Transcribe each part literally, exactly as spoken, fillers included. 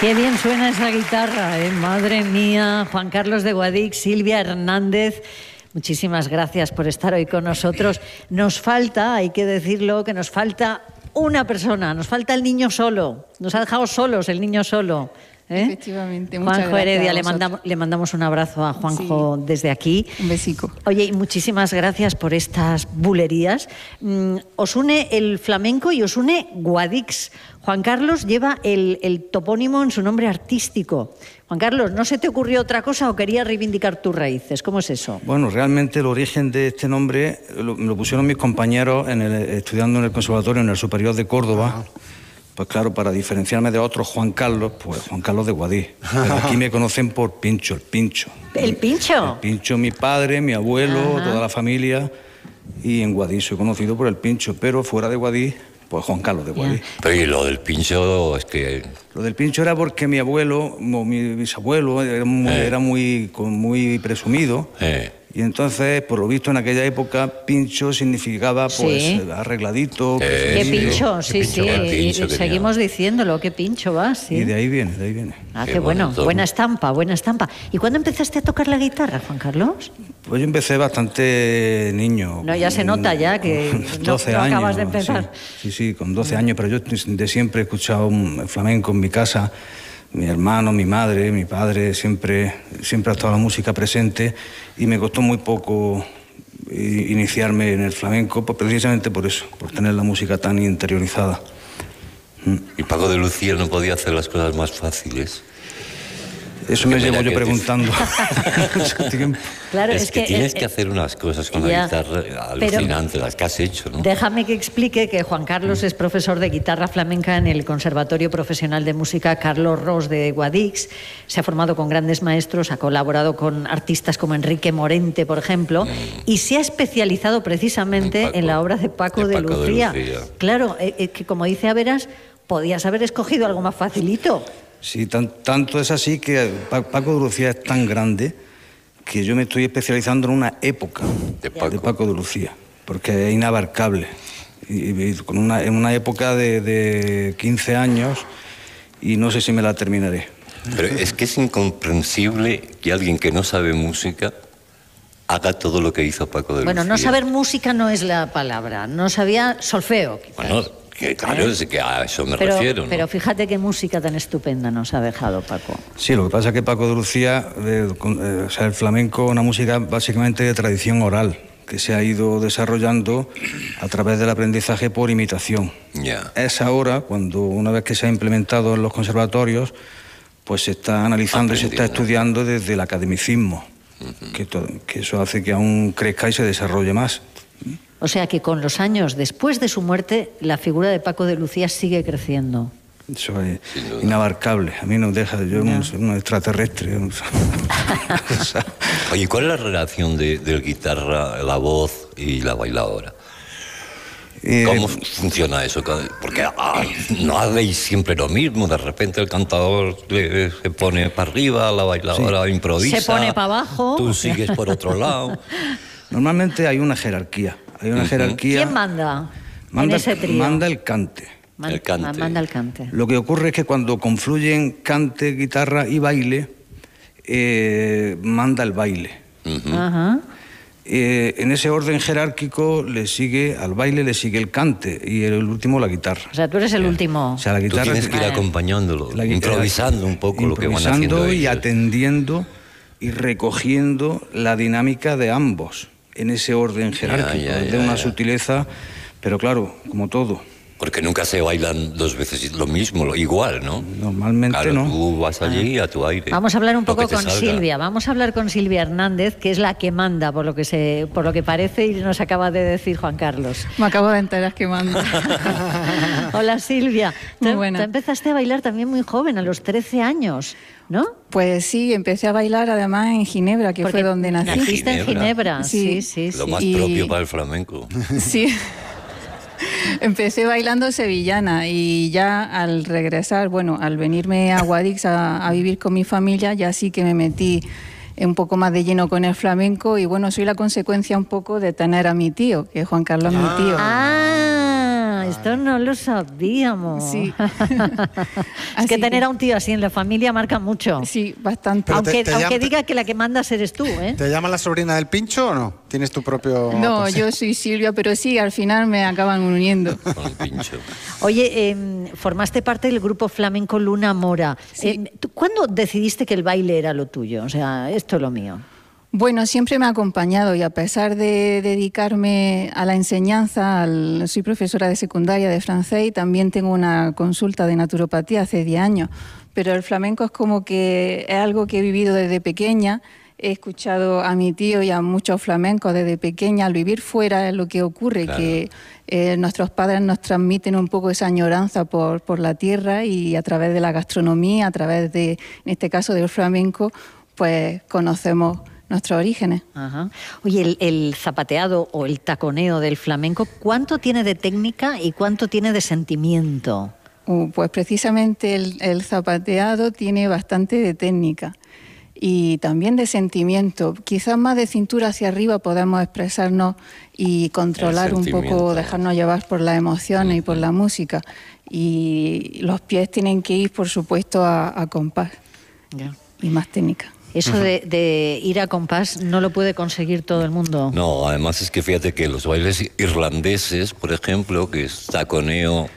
Qué bien suena esa guitarra, ¿eh? Madre mía. Juan Carlos de Guadix, Silvia Hernández, muchísimas gracias por estar hoy con nosotros. Nos falta, hay que decirlo, que nos falta una persona, nos falta el niño solo. Nos ha dejado solos el niño solo. ¿Eh? Efectivamente, muchas Juanjo gracias. Heredia, le mandamos, le mandamos un abrazo a Juanjo, sí, desde aquí. Un besico. Oye, y muchísimas gracias por estas bulerías. Mm, os une el flamenco y os une Guadix. Juan Carlos lleva el, el topónimo en su nombre artístico. Juan Carlos, ¿no se te ocurrió otra cosa o querías reivindicar tus raíces? ¿Cómo es eso? Bueno, realmente el origen de este nombre lo, lo pusieron mis compañeros en el, estudiando en el Conservatorio, en el Superior de Córdoba. Ah. Pues claro, para diferenciarme de otros Juan Carlos, pues Juan Carlos de Guadix. Pero aquí me conocen por Pincho, el Pincho. ¿El Pincho? El Pincho, mi padre, mi abuelo, ajá, toda la familia. Y en Guadix soy conocido por el Pincho, pero fuera de Guadix, pues Juan Carlos de Guadix. Yeah. Pero y lo del Pincho es que... Lo del Pincho era porque mi abuelo, mi bisabuelo, era muy, eh. era muy, muy presumido. Eh. Y entonces, por lo visto, en aquella época, pincho significaba, pues, sí, arregladito. Eh, ¿Qué pincho? Sí, sí, y seguimos diciéndolo, ¿qué pincho vas? Sí. Y de ahí viene, de ahí viene. Ah, qué, qué bueno, bonito. Buena estampa, buena estampa. ¿Y cuándo empezaste a tocar la guitarra, Juan Carlos? Pues yo empecé bastante niño. No, ya se nota ya que doce no, no años, acabas de empezar. Sí, sí, sí, con doce años, pero yo de siempre he escuchado un flamenco en mi casa. Mi hermano, mi madre, mi padre, siempre, siempre ha estado la música presente y me costó muy poco iniciarme en el flamenco, pues precisamente por eso, por tener la música tan interiorizada. ¿Y Paco de Lucía no podía hacer las cosas más fáciles? Eso me llevo yo preguntando. Claro, es, es que, que tienes eh, que hacer unas cosas con ya, la guitarra alucinantes, las que has hecho, ¿no? Déjame que explique que Juan Carlos es profesor de guitarra flamenca en el Conservatorio Profesional de Música Carlos Ros de Guadix. Se ha formado con grandes maestros, ha colaborado con artistas como Enrique Morente, por ejemplo, mm. y se ha especializado precisamente en, Paco, en la obra de Paco, de, de, Paco Lucía. de Lucía. Claro, eh, eh, que como dice Averas, podías haber escogido algo más facilito. Sí, tan, tanto es así que Paco de Lucía es tan grande que yo me estoy especializando en una época de Paco de, Paco de Lucía, porque es inabarcable. Y, y con una, en una época de, de quince años y no sé si me la terminaré. Pero es que es incomprensible que alguien que no sabe música haga todo lo que hizo Paco de Lucía. Bueno, no saber música no es la palabra, no sabía solfeo, quizás. Bueno, que claro, ¿Eh? es que a eso me pero, refiero, ¿no? Pero fíjate qué música tan estupenda nos ha dejado Paco. Sí, lo que pasa es que Paco de Lucía, eh, con, eh, o sea, el flamenco es una música básicamente de tradición oral, que se ha ido desarrollando a través del aprendizaje por imitación. Yeah. Es ahora, cuando una vez que se ha implementado en los conservatorios, pues se está analizando y se está estudiando desde el academicismo, uh-huh. que, to, que eso hace que aún crezca y se desarrolle más. O sea que con los años después de su muerte, la figura de Paco de Lucía sigue creciendo. Eso es inabarcable. A mí no deja, yo no. soy un extraterrestre. Oye, ¿cuál es la relación de, de la guitarra, la voz y la bailadora? Eh, ¿Cómo funciona eso? Porque ah, no hacéis siempre lo mismo. De repente el cantador le, se pone para arriba, la bailadora sí. improvisa. Se pone para abajo. Tú sigues por otro lado. Normalmente hay una jerarquía. Hay una uh-huh. jerarquía. ¿Quién manda, manda en ese trío? Manda el cante. Man, el cante. Manda el cante. Lo que ocurre es que cuando confluyen cante, guitarra y baile, eh, manda el baile. Uh-huh. Uh-huh. Eh, en ese orden jerárquico le sigue al baile le sigue el cante y el último la guitarra. O sea, tú eres el yeah. último. O sea, la guitarra tú tienes que ir acompañándolo, la improvisando un poco lo que van haciendo y ellos. atendiendo y recogiendo la dinámica de ambos en ese orden jerárquico, ya, ya, ya, de una ya. sutileza, pero claro, como todo. Porque nunca se bailan dos veces lo mismo, lo igual, ¿no? Normalmente claro, no. Tú vas allí a tu aire. Vamos a hablar un poco con salga. Silvia. Vamos a hablar con Silvia Hernández, que es la que manda, por lo que se, por lo que parece y nos acaba de decir Juan Carlos. Me acabo de enterar que manda. Hola Silvia. Muy tú, buena. tú empezaste a bailar también muy joven, a los trece años, ¿no? Pues sí, empecé a bailar además en Ginebra, que Porque fue donde nací. Naciste en Ginebra, sí, sí, sí. Lo sí. más y... propio para el flamenco. Sí. Empecé bailando sevillana y ya al regresar, bueno, al venirme a Guadix a, a vivir con mi familia, ya sí que me metí un poco más de lleno con el flamenco y bueno, soy la consecuencia un poco de tener a mi tío, que Juan Carlos es ah. mi tío. Ah, Ah, esto no lo sabíamos. Sí. Es que tener a un tío así en la familia marca mucho. Sí, bastante. Aunque, te, te aunque llama, diga que la que mandas eres tú, ¿eh? ¿Te llaman la sobrina del Pincho o no? ¿Tienes tu propio...? No, pues, yo soy Silvia, pero sí, al final me acaban uniendo. Con el Pincho. Oye, eh, formaste parte del grupo flamenco Luna Mora. Sí. Eh, ¿tú ¿Cuándo decidiste que el baile era lo tuyo? O sea, esto es lo mío. Bueno, siempre me ha acompañado y a pesar de dedicarme a la enseñanza, al, soy profesora de secundaria de francés y también tengo una consulta de naturopatía hace diez años, pero el flamenco es como que es algo que he vivido desde pequeña. He escuchado a mi tío y a muchos flamencos desde pequeña. Al vivir fuera es lo que ocurre, claro. que eh, nuestros padres nos transmiten un poco esa añoranza por, por la tierra y a través de la gastronomía, a través de, en este caso del flamenco, pues conocemos nuestros orígenes. Ajá. Oye, el, el zapateado o el taconeo del flamenco, ¿cuánto tiene de técnica y cuánto tiene de sentimiento? Uh, pues precisamente el, el zapateado tiene bastante de técnica y también de sentimiento. Quizás más de cintura hacia arriba podemos expresarnos y controlar un poco, dejarnos llevar por las emociones y por la música. Y los pies tienen que ir, por supuesto, a, a compás. Yeah. Y más técnica. Eso de, de ir a compás no lo puede conseguir todo el mundo. No, además es que fíjate que los bailes irlandeses, por ejemplo, que es taconeo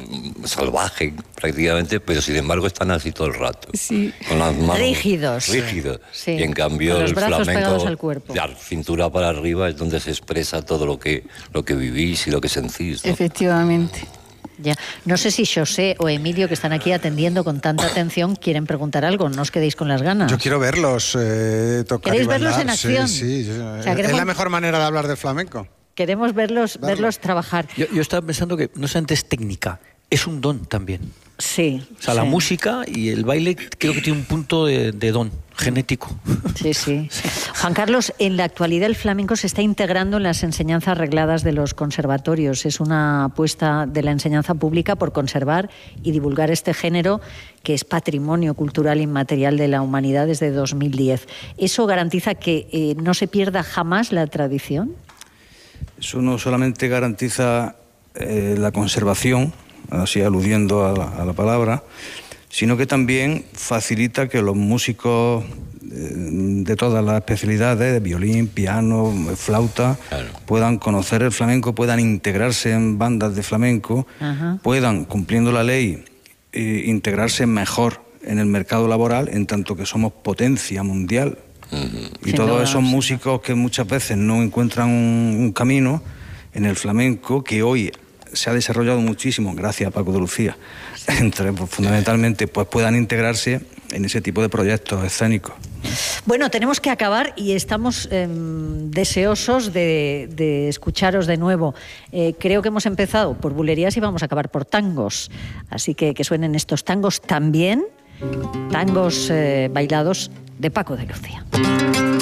salvaje prácticamente, pero sin embargo están así todo el rato. Sí. Con las manos rígidos. Rígidos. Sí. Y en cambio con los el brazos flamenco, pegados al cuerpo. de cintura para arriba es donde se expresa todo lo que, lo que vivís y lo que sentís, ¿no? Efectivamente. Ya. No sé si José o Emilio, que están aquí atendiendo con tanta atención, quieren preguntar algo. No os quedéis con las ganas. Yo quiero verlos eh, tocar ¿Queréis y bailar. verlos en acción? Sí, sí. O sea, es queremos... la mejor manera de hablar del flamenco. Queremos verlos, Verlo. verlos trabajar. Yo, yo estaba pensando que no solamente es técnica, es un don también. Sí. O sea, sí. la música y el baile creo que tiene un punto de, de don genético. Sí, sí. Juan Carlos, en la actualidad el flamenco se está integrando en las enseñanzas regladas de los conservatorios. Es una apuesta de la enseñanza pública por conservar y divulgar este género que es patrimonio cultural inmaterial de la humanidad desde dos mil diez. ¿Eso garantiza que eh, no se pierda jamás la tradición? Eso no solamente garantiza eh, la conservación, así aludiendo a la, a la palabra, sino que también facilita que los músicos de todas las especialidades, de violín, piano, flauta, claro, puedan conocer el flamenco, puedan integrarse en bandas de flamenco, ajá, puedan, cumpliendo la ley, eh, integrarse mejor en el mercado laboral, en tanto que somos potencia mundial. Uh-huh. Y Sin todos duda, esos sí. músicos que muchas veces no encuentran un, un camino en el flamenco, que hoy se ha desarrollado muchísimo, gracias a Paco de Lucía, sí. entre, pues, fundamentalmente, pues puedan integrarse en ese tipo de proyectos escénicos. Bueno, tenemos que acabar y estamos eh, deseosos de, de escucharos de nuevo. Eh, creo que hemos empezado por bulerías y vamos a acabar por tangos. Así que que suenen estos tangos también, tangos eh, bailados de Paco de Lucía.